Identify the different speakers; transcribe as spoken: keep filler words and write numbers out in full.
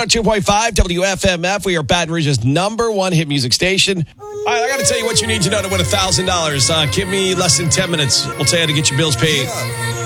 Speaker 1: oh two point five W F M F. We are Baton Rouge's number one hit music station. All right, I got to tell you what you need to know to win one thousand dollars. Uh, give me less than ten minutes. We'll tell you how to get your bills paid.